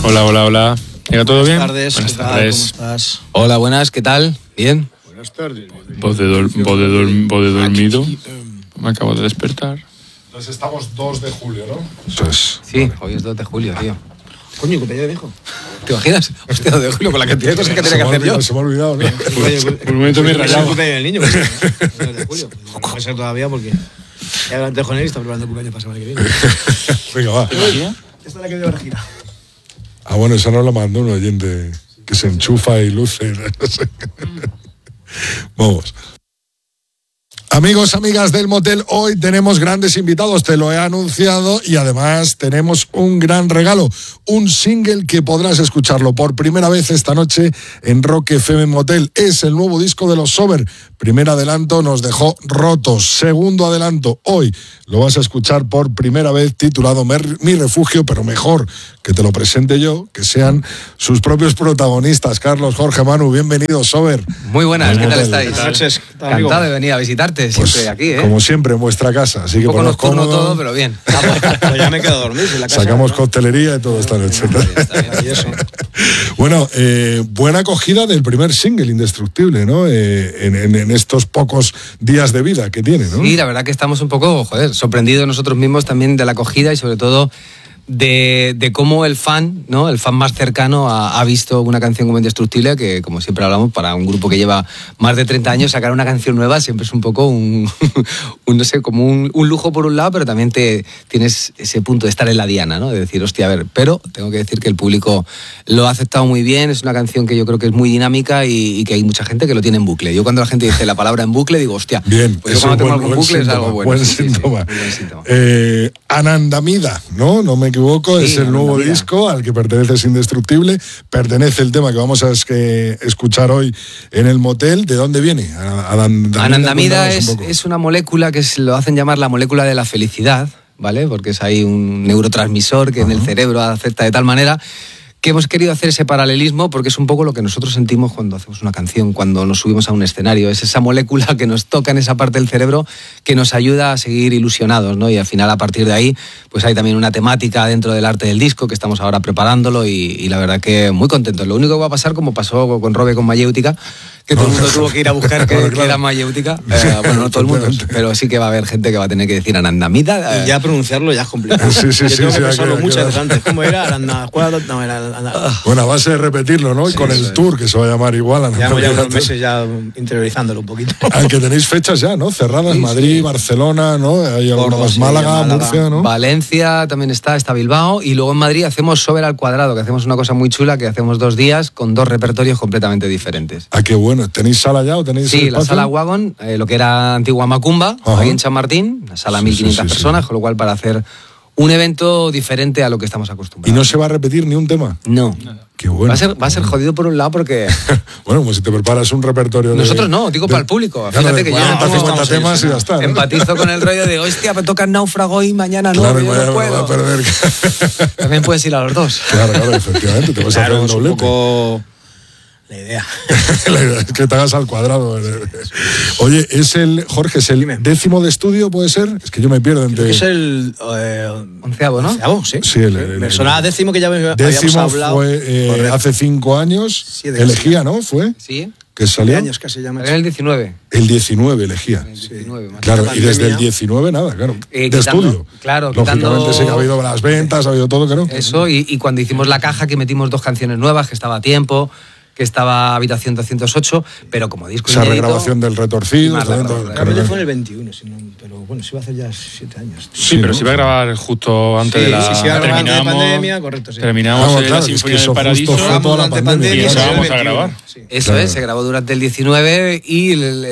Hola. ¿Llega todo bien? Buenas tardes. Buenas tardes. ¿Cómo estás? Hola, buenas, ¿qué tal? ¿Bien? Buenas tardes. Voz de dormido. Me acabo de despertar. Entonces estamos 2 de julio, ¿no? Eso es. Sí, hoy es 2 de julio, tío. Coño, cumpleaños de mi hijo. ¿Te imaginas? Hostia, 2 de julio con la cantidad de cosas que tenía que hacer yo. Se me ha olvidado, ¿no? Por un momento me he rayado. Cumpleaños del niño, pues, 2 de julio. No puede ser todavía porque ya hablando con él y está preparando el cumpleaños para la semana que viene. Venga, va. Esta es la que dio la gira. Ah, bueno, esa nos la mandó un oyente que se enchufa y luce. No sé. Vamos. Amigos, amigas del motel, hoy tenemos grandes invitados, te lo he anunciado, y además tenemos un gran regalo, un single que podrás escucharlo por primera vez esta noche en Rock FM Motel. Es el nuevo disco de los Sober. Primer adelanto nos dejó rotos. Segundo adelanto, hoy lo vas a escuchar por primera vez, titulado Mi Refugio, pero mejor que te lo presente yo, que sean sus propios protagonistas. Carlos, Jorge, Manu, bienvenidos, Sober. Muy buenas, ¿qué tal estáis? Buenas noches. Encantado de venir a visitarte, Pues, siempre aquí, ¿eh? como siempre, en vuestra casa. Así Un que poco ponos nocturno cómodos. todo, pero bien. Pues ya me quedo a dormir en la casa. Sacamos ¿no? coctelería y todo esta noche. Y eso. Bueno, buena acogida del primer single, Indestructible, ¿no? En estos pocos días de vida que tiene, ¿no? Sí, la verdad que estamos un poco, sorprendidos nosotros mismos también de la acogida y sobre todo de cómo el fan, ¿no? El fan más cercano ha visto una canción como Indestructible, que como siempre hablamos, para un grupo que lleva más de 30 años, sacar una canción nueva siempre es un poco no sé, como un lujo por un lado, pero también tienes ese punto de estar en la diana, ¿no? De decir, hostia, a ver, pero tengo que decir que el público lo ha aceptado muy bien, es una canción que yo creo que es muy dinámica y que hay mucha gente que lo tiene en bucle. Yo cuando la gente dice la palabra en bucle digo, hostia, Bien, pues yo cuando tengo algo en bucle síntoma, es algo bueno. Buen Sí, síntoma. muy buen síntoma. Anandamida, ¿no? No me equivoco, Sí, es el nuevo Anandamida. disco al que pertenece Indestructible. Pertenece el tema que vamos a escuchar hoy en el motel. ¿De dónde viene? Anandamida cuéntanos un poco. es una molécula que lo hacen llamar la molécula de la felicidad, ¿vale? Porque es ahí un neurotransmisor que en el cerebro afecta de tal manera que hemos querido hacer ese paralelismo porque es un poco lo que nosotros sentimos cuando hacemos una canción, cuando nos subimos a un escenario. Es esa molécula que nos toca en esa parte del cerebro que nos ayuda a seguir ilusionados, ¿no? Y al final, a partir de ahí, pues hay también una temática dentro del arte del disco que estamos ahora preparándolo y la verdad que muy contentos. Lo único que va a pasar, como pasó con Robe con Mayéutica, que todo el mundo tuvo que ir a buscar que era Mayéutica. Bueno, no todo el mundo, pero sí que va a haber gente que va a tener que decir Anandamida. Y ya pronunciarlo ya es complicado. Sí, Yo tengo que hay pensarlo que- muchas veces antes. ¿Cómo era? No, era Bueno, a base de repetirlo, ¿no? Y con el tour, que se va a llamar igual. Llevamos ya unos meses ya interiorizándolo un poquito. Al que tenéis fechas ya, ¿no? Cerradas, Sí, Madrid, sí. Barcelona, ¿no? Hay Córdoba, algunas, sí, Málaga, Málaga. Murcia, ¿no? Valencia también está Bilbao y luego en Madrid hacemos Sober al Cuadrado, que hacemos una cosa muy chula, que hacemos 2 días con 2 repertorios completamente diferentes. Ah, qué bueno. ¿Tenéis sala ya o tenéis Sí, la espacio? sala Wagon, lo que era antigua Macumba, Ajá. ahí en Chamartín, la sala Sí, 1500 sí, sí, personas, sí. con lo cual para hacer un evento diferente a lo que estamos ¿Y acostumbrados. no se va a repetir ni un tema? No. Qué bueno. Va a ser jodido por un lado porque Bueno, pues si te preparas un repertorio de... nosotros no, digo para el público. Claro, Fíjate de que yo 40, me pongo- 50 temas y ya está, ¿no? empatizo con el rollo de, hostia, me toca Náufrago y mañana no, Claro, yo y no voy a puedo. perder. También puedes ir a los 2. Claro, efectivamente, te vas a hacer Claro, el es un doblete. poco la idea. La idea es que te hagas al cuadrado. Oye, Jorge, ¿es el 10º de estudio, puede ser? Es que yo me pierdo entre... Es el 11º, ¿no? 11º, sí. Sí, Me sonaba 10º que ya habíamos 10º hablado. fue Correcto. hace 5 años. 7 Elegía, ¿no? Fue Sí, que salió. años casi ya me en el 19. El 19 elegía. El 19 más. Claro, La y desde el pandemia. 19 nada, claro. De Quitando- estudio. claro, Lógicamente quitando- sí que ha habido las ventas, ha habido todo, claro. Eso, y cuando hicimos la caja, que metimos 2 canciones nuevas, que estaba a tiempo, que estaba Habitación 208, pero como disco Esa inédito, regrabación del Retorcido. Más la también, regrabación. claro, Claro, claro. fue en el 21, pero bueno, sí va a hacer ya 7 años. Sí, pero ¿no? se iba a grabar justo antes de la... Sí, iba a grabar antes de terminamos- pandemia, correcto, sí. Terminamos Vamos, la claro, es Sinfonía que eso del Paradiso justo fue toda la Durante pandemia. y pandemia, empezábamos sí, a el grabar. 21, sí. Eso Claro. es, se grabó durante el 19 y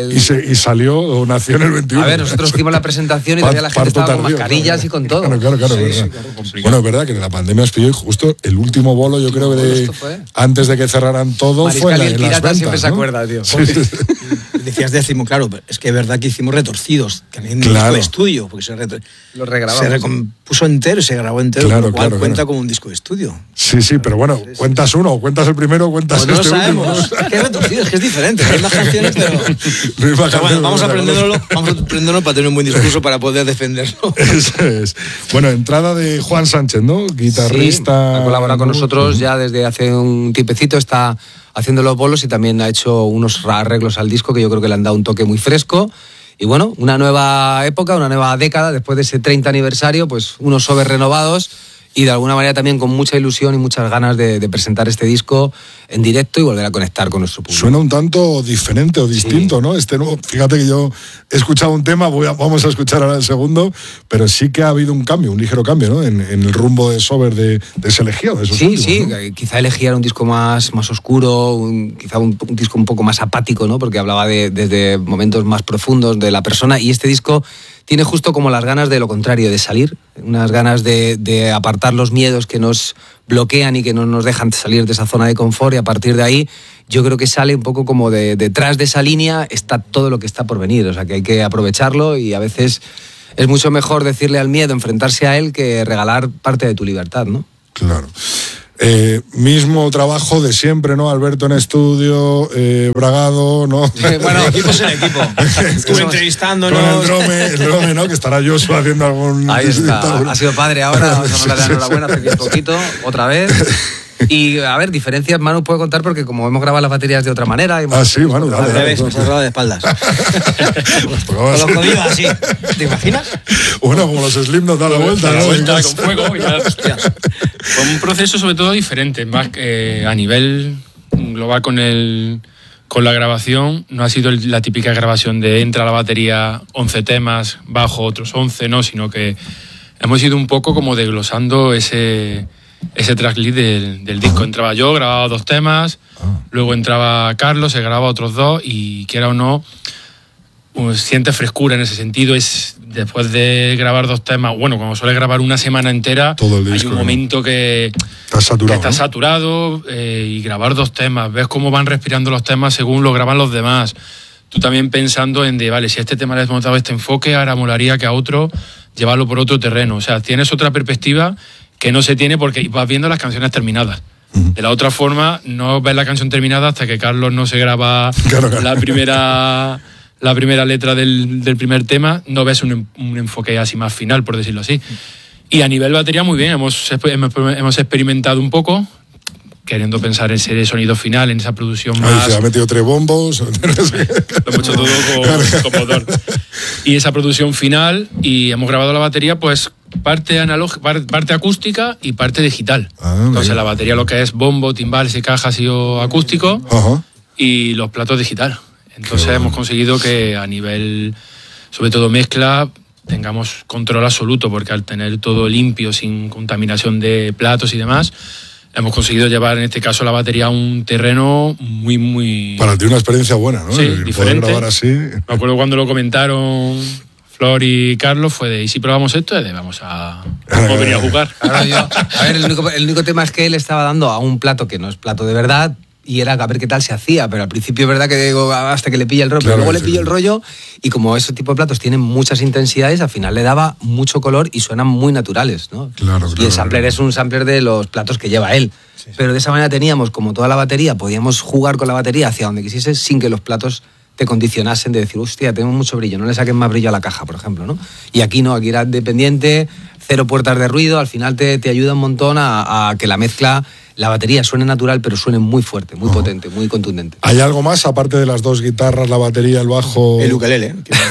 Y salió o nació en el 21. A ver, nosotros hicimos la presentación y todavía la gente Parto estaba con tardío, mascarillas claro. y con todo. Claro, Sí, verdad. sí, claro, Bueno, es verdad que en la pandemia os pilló y justo el último bolo, yo creo que Esto fue. antes de que cerraran todo, Mariscal fue y el en las pirata ventas, siempre se ¿no? acuerda, tío. Sí, sí. decías décimo, claro, es que es verdad que hicimos retorcidos, que en un Claro. disco de estudio, porque Lo regrabamos. se recompuso entero y se grabó entero, Claro, con lo cual claro, cuenta claro. como un disco de estudio. Sí, pero bueno, cuentas uno, o cuentas el primero, o cuentas Pues no lo este sabemos, último. es que es retorcido, es que es diferente, hay más canciones, pero... Misma Pero bueno, canción, vamos a otra cosa. aprendiéndolo para tener un buen discurso para poder defenderlo. Eso es. Bueno, entrada de Juan Sánchez, ¿no? Guitarrista. Sí, ha colaborado con ¿no? nosotros ya desde hace un tiempecito, está haciendo los bolos y también ha hecho unos arreglos al disco que yo creo que le han dado un toque muy fresco. Y bueno, una nueva época, una nueva década, después de ese 30 aniversario, pues unos sobres renovados y de alguna manera también con mucha ilusión y muchas ganas de presentar este disco en directo y volver a conectar con nuestro público. Suena un tanto diferente o distinto, ¿no? Este nuevo, fíjate que yo he escuchado un tema, vamos a escuchar ahora el segundo, pero sí que ha habido un cambio, un ligero cambio, ¿no? En el rumbo de Sober de ese elegido, de esos Sí, últimos, sí, ¿no? quizá elegía un disco más oscuro, quizá un disco un poco más apático, ¿no? Porque hablaba desde momentos más profundos de la persona y este disco tiene justo como las ganas de lo contrario, de salir, unas ganas de apartar los miedos que nos bloquean y que no nos dejan salir de esa zona de confort y a partir de ahí yo creo que sale un poco como detrás de esa línea está todo lo que está por venir, o sea que hay que aprovecharlo y a veces es mucho mejor decirle al miedo, enfrentarse a él que regalar parte de tu libertad, ¿no? Claro. Mismo trabajo de siempre, ¿no? Alberto en estudio, Bragado, ¿no? Bueno, equipo es el equipo. Estuve entrevistándonos. Con el drome, ¿no? Que estará Joshua haciendo algún... Ahí está, ha sido padre ahora, vamos a darle la enhorabuena hace bien poquito, otra vez. Y a ver, diferencias Manu puede contar porque como hemos grabado las baterías de otra manera... Sí, Manu, dale. Al revés, me has grabado de espaldas. Con los códigos así. ¿Te imaginas? Bueno, como los Slipknot da la vuelta, La ¿no? vuelta con fuego. Y ya, hostia. Fue un proceso sobre todo diferente, más a nivel global con la grabación. No ha sido la típica grabación de entra la batería 11 temas, bajo otros 11, no, sino que hemos ido un poco como desglosando ese tracklist del disco. Entraba yo, grababa 2 temas, luego entraba Carlos, se grababa otros 2 y quiera o no, pues, siente frescura en ese sentido. Es después de grabar 2 temas, bueno, cuando suele grabar una semana entera, todo el hay disco, un momento que está saturado y grabar 2 temas, ves cómo van respirando los temas según lo graban los demás. Tú también pensando en vale, si a este tema le hemos dado este enfoque, ahora molaría que a otro llevarlo por otro terreno. O sea, tienes otra perspectiva que no se tiene porque vas viendo las canciones terminadas. De la otra forma, no ves la canción terminada hasta que Carlos no se graba Claro. la primera letra del primer tema, no ves un enfoque así más final, por decirlo así. Y a nivel batería, muy bien, hemos experimentado un poco, queriendo pensar en ese sonido final, en esa producción Ahí más... se ha metido 3 bombos. Lo hemos hecho todo con motor. Y esa producción final, y hemos grabado la batería, pues parte acústica y parte digital. Entonces la batería lo que es bombo, timbales y cajas ha sido acústico. Ajá. Y los platos digital. Entonces hemos conseguido que a nivel, sobre todo mezcla, tengamos control absoluto, porque al tener todo limpio, sin contaminación de platos y demás, hemos conseguido llevar en este caso la batería a un terreno muy, muy... Para ti una experiencia buena, ¿no? Sí, El diferente. poder grabar así. Me acuerdo cuando lo comentaron Flor y Carlos, fue de, ¿y si probamos esto? Vamos a venir a jugar. Claro, a ver, el único tema es que él estaba dando a un plato que no es plato de verdad y era a ver qué tal se hacía, pero al principio es verdad que digo hasta que le pilla el rollo, Claro, pero luego sí. le pilló el rollo y como ese tipo de platos tienen muchas intensidades, al final le daba mucho color y suenan muy naturales, ¿no? Claro, Y el sampler es un sampler de los platos que lleva él. Sí. Pero de esa manera teníamos, como toda la batería, podíamos jugar con la batería hacia donde quisiese sin que los platos te condicionasen de decir, hostia, tenemos mucho brillo, no le saquen más brillo a la caja, por ejemplo, ¿no? Y aquí no, aquí era dependiente, 0 puertas de ruido, al final te ayuda un montón a que la mezcla, la batería suene natural, pero suene muy fuerte, muy potente, muy contundente. ¿Hay algo más, aparte de las 2 guitarras, la batería, el bajo? El ukelele.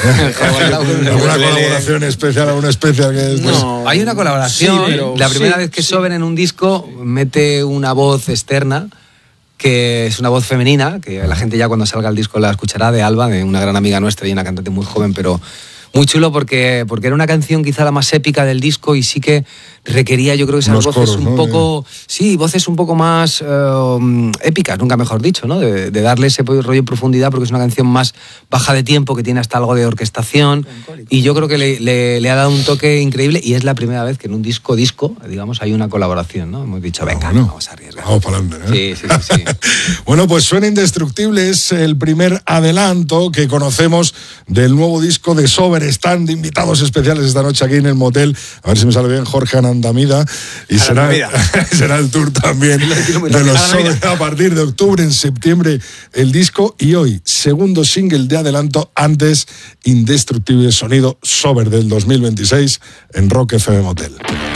¿Alguna colaboración especial, alguna especial que No, hay una colaboración, sí, pero la primera vez que Soben en un disco mete una voz externa, que es una voz femenina, que la gente ya cuando salga el disco la escuchará, de Alba, de una gran amiga nuestra y una cantante muy joven, pero Muy chulo porque era una canción quizá la más épica del disco y sí que requería, yo creo, esas Unos voces coros, un ¿no? poco... Sí, voces un poco más épicas, nunca mejor dicho, ¿no? De darle ese rollo en profundidad porque es una canción más baja de tiempo, que tiene hasta algo de orquestación y yo creo que le ha dado un toque increíble y es la primera vez que en un disco, digamos, hay una colaboración, ¿no? Hemos dicho, venga, bueno, vamos a arriesgar. Vamos para adelante, Sí. Bueno, pues Suena Indestructible es el primer adelanto que conocemos del nuevo disco de Sober. Están de invitados especiales esta noche aquí en el motel. A ver si me sale bien, Jorge Anandamida. Y será el tour también de los Sober a partir de octubre, en septiembre el disco. Y hoy, segundo single de adelanto, antes Indestructible, sonido Sober del 2026 en Rock FM Motel.